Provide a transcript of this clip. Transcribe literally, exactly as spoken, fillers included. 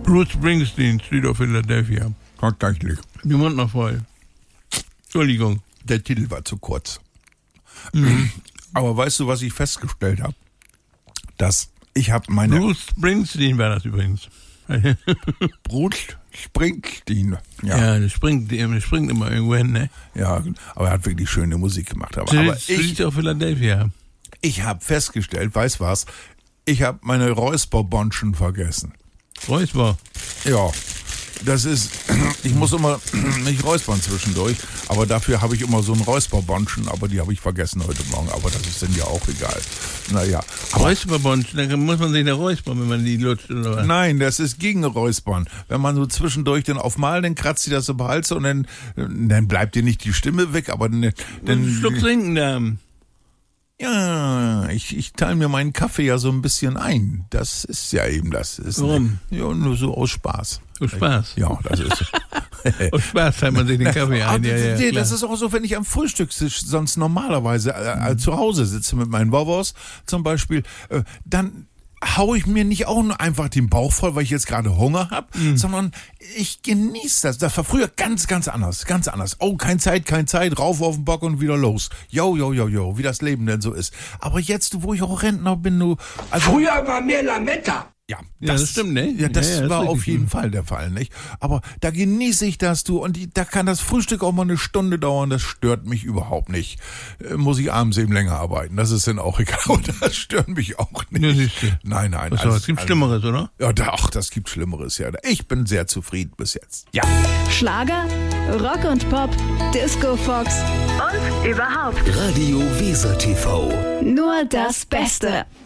Bruce Springsteen, Street of Philadelphia. Tatsächlich. Die Mund noch voll. Entschuldigung. Der Titel war zu kurz. Mhm. Aber weißt du, was ich festgestellt habe? Dass ich habe meine... Bruce Springsteen war das übrigens. Bruce Springsteen. Ja, ja das, springt, das springt immer irgendwo hin, ne? Ja, aber er hat wirklich schöne Musik gemacht. Aber, Street, aber ich, Street of Philadelphia. Ich habe festgestellt, weißt was? Ich habe meine Räusperbonschen vergessen. Räusper? Ja, das ist, ich muss immer nicht räuspern zwischendurch, aber dafür habe ich immer so einen Räusperbonschen, aber die habe ich vergessen heute Morgen, aber das ist dann ja auch egal. Naja. Räusperbonschen, da muss man sich da räuspern, wenn man die lutscht, oder was? Nein, das ist gegen Räuspern. Wenn man so zwischendurch den aufmalt, dann kratzt sie das im Hals und dann, dann bleibt dir nicht die Stimme weg, aber dann... dann einen Schluck trinken da. Ja, ich, ich teile mir meinen Kaffee ja so ein bisschen ein. Das ist ja eben das. Ist Warum? Eine, ja, nur so aus Spaß. Aus Spaß? Ja, das ist... aus Spaß teilt man sich den Kaffee ein. Ja, ja, ja, das ist auch so, wenn ich am Frühstückstisch sonst normalerweise äh, äh, zu Hause sitze mit meinen Wovos zum Beispiel, äh, dann hau ich mir nicht auch nur einfach den Bauch voll, weil ich jetzt gerade Hunger habe, mhm. sondern ich genieße das. Das war früher ganz, ganz anders, ganz anders. Oh, kein Zeit, kein Zeit, rauf auf den Bock und wieder los. Jo, jo, jo, jo, wie das Leben denn so ist. Aber jetzt, wo ich auch Rentner bin, du... Also, früher war mehr Lametta. Ja, das, ja, das stimmt, ne? Ja, das ja, ja, war das auf jeden Fall der Fall, nicht? Aber da genieße ich das, du, und die, da kann das Frühstück auch mal eine Stunde dauern, das stört mich überhaupt nicht. Äh, muss ich abends eben länger arbeiten, das ist dann auch egal, und das stört mich auch nicht. Ja, siehst du. Nein, nein. Was also, gibt Schlimmeres, oder? Ja, da, ach, das gibt Schlimmeres, ja. Ich bin sehr zufrieden bis jetzt. Ja. Schlager, Rock und Pop, Disco Fox und überhaupt Radio Weser T V. Nur das Beste.